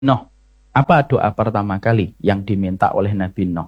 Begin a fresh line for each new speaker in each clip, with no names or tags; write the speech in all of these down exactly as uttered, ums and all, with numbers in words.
Nuh. Apa doa pertama kali yang diminta oleh Nabi Nuh?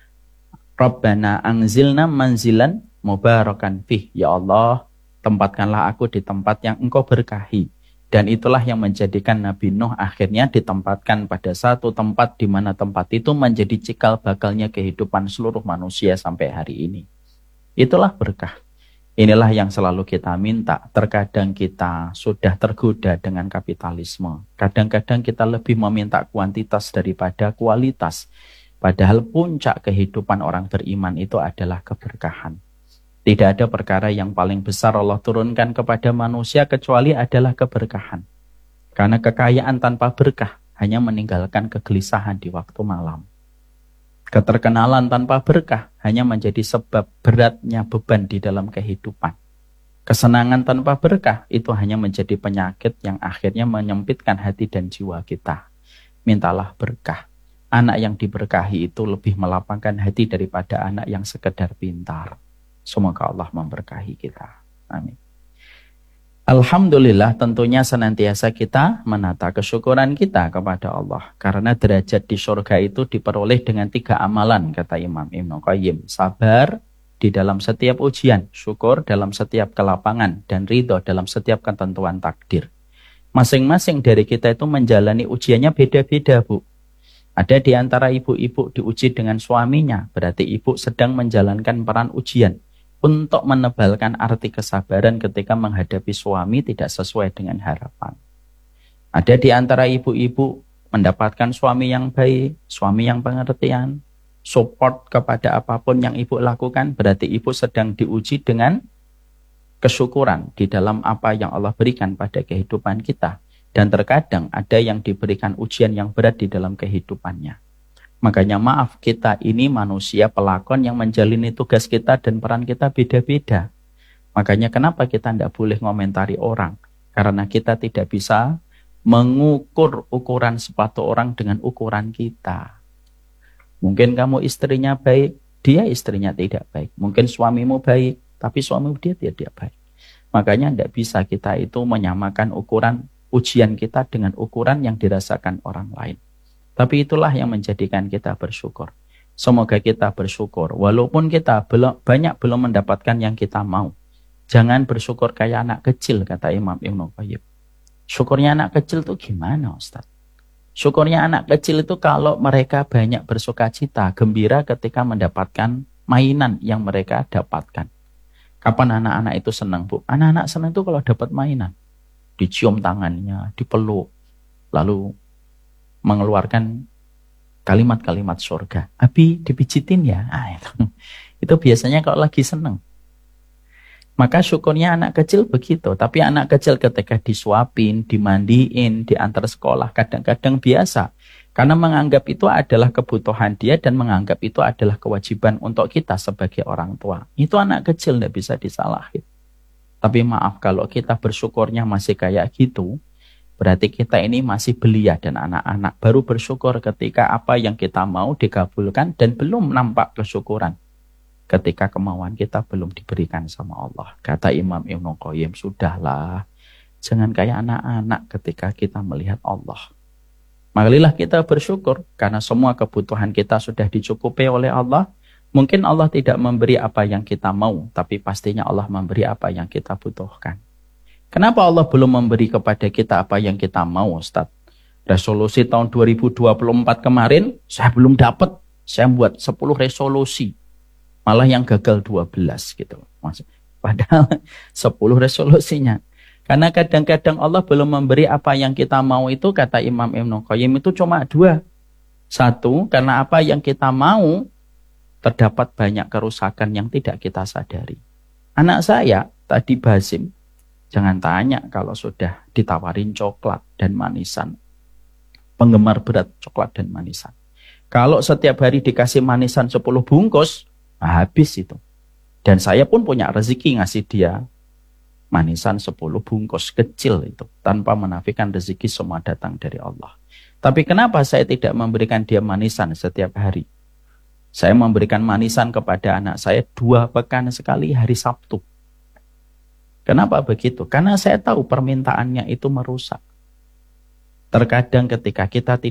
Rabbana anzilna manzilan mubarakan fih. Ya Allah, tempatkanlah aku di tempat yang engkau berkahi. Dan itulah yang menjadikan Nabi Nuh akhirnya ditempatkan pada satu tempat di mana tempat itu menjadi cikal bakalnya kehidupan seluruh manusia sampai hari ini. Itulah berkah. Inilah yang selalu kita minta. Terkadang kita sudah tergoda dengan kapitalisme. Kadang-kadang kita lebih meminta kuantitas daripada kualitas. Padahal puncak kehidupan orang beriman itu adalah keberkahan. Tidak ada perkara yang paling besar Allah turunkan kepada manusia kecuali adalah keberkahan. Karena kekayaan tanpa berkah hanya meninggalkan kegelisahan di waktu malam. Keterkenalan tanpa berkah hanya menjadi sebab beratnya beban di dalam kehidupan. Kesenangan tanpa berkah itu hanya menjadi penyakit yang akhirnya menyempitkan hati dan jiwa kita. Mintalah berkah. Anak yang diberkahi itu lebih melapangkan hati daripada anak yang sekedar pintar. Semoga Allah memberkahi kita. Amin. Alhamdulillah, tentunya senantiasa kita menata kesyukuran kita kepada Allah. Karena derajat di surga itu diperoleh dengan tiga amalan, kata Imam Ibnu Qayyim. Sabar di dalam setiap ujian, syukur dalam setiap kelapangan, dan ridho dalam setiap ketentuan takdir. Masing-masing dari kita itu menjalani ujiannya beda-beda, Bu. Ada di antara ibu-ibu diuji dengan suaminya, berarti ibu sedang menjalankan peran ujian untuk menebalkan arti kesabaran ketika menghadapi suami tidak sesuai dengan harapan. Ada di antara ibu-ibu mendapatkan suami yang baik, suami yang pengertian, support kepada apapun yang ibu lakukan, berarti ibu sedang diuji dengan kesyukuran di dalam apa yang Allah berikan pada kehidupan kita. Dan terkadang ada yang diberikan ujian yang berat di dalam kehidupannya. Makanya maaf, kita ini manusia pelakon yang menjalani tugas kita dan peran kita beda-beda. Makanya kenapa kita tidak boleh ngomentari orang? Karena kita tidak bisa mengukur ukuran sepatu orang dengan ukuran kita. Mungkin kamu istrinya baik, dia istrinya tidak baik. Mungkin suamimu baik, tapi suamimu dia tidak baik. Makanya tidak bisa kita itu menyamakan ukuran ujian kita dengan ukuran yang dirasakan orang lain. Tapi itulah yang menjadikan kita bersyukur. Semoga kita bersyukur. Walaupun kita belum, banyak belum mendapatkan yang kita mau. Jangan bersyukur kayak anak kecil, kata Imam Ibnu Qayyim. Syukurnya anak kecil itu gimana, Ustaz? Syukurnya anak kecil itu kalau mereka banyak bersukacita, gembira ketika mendapatkan mainan yang mereka dapatkan. Kapan anak-anak itu senang, Bu? Anak-anak senang itu kalau dapat mainan. Dicium tangannya, dipeluk, lalu mengeluarkan kalimat-kalimat surga. Abi dipijitin ya. Ah, itu. Itu biasanya kalau lagi seneng. Maka syukurnya anak kecil begitu. Tapi anak kecil ketika disuapin, dimandiin, diantar sekolah, kadang-kadang biasa. Karena menganggap itu adalah kebutuhan dia dan menganggap itu adalah kewajiban untuk kita sebagai orang tua. Itu anak kecil, tidak bisa disalahin. Tapi maaf, kalau kita bersyukurnya masih kayak gitu, berarti kita ini masih belia dan anak-anak. Baru bersyukur ketika apa yang kita mau dikabulkan dan belum nampak kesyukuran. Ketika kemauan kita belum diberikan sama Allah. Kata Imam Ibnu Qayyim, sudahlah. Jangan kayak anak-anak ketika kita melihat Allah. Marilah kita bersyukur karena semua kebutuhan kita sudah dicukupi oleh Allah. Mungkin Allah tidak memberi apa yang kita mau, tapi pastinya Allah memberi apa yang kita butuhkan. Kenapa Allah belum memberi kepada kita apa yang kita mau, Ustaz? Resolusi tahun dua ribu dua puluh empat kemarin, saya belum dapat. Saya buat sepuluh resolusi. Malah yang gagal dua belas gitu. Padahal sepuluh resolusinya. Karena kadang-kadang Allah belum memberi apa yang kita mau itu, kata Imam Ibnu Qayyim, itu cuma dua. Satu, karena apa yang kita mau, terdapat banyak kerusakan yang tidak kita sadari. Anak saya, tadi Basim, jangan tanya kalau sudah ditawarin coklat dan manisan. Penggemar berat coklat dan manisan. Kalau setiap hari dikasih manisan sepuluh bungkus, habis itu. Dan saya pun punya rezeki ngasih dia manisan sepuluh bungkus kecil itu. Tanpa menafikan rezeki semua datang dari Allah. Tapi kenapa saya tidak memberikan dia manisan setiap hari? Saya memberikan manisan kepada anak saya dua pekan sekali hari Sabtu. Kenapa begitu? Karena saya tahu permintaannya itu merusak. Terkadang ketika kita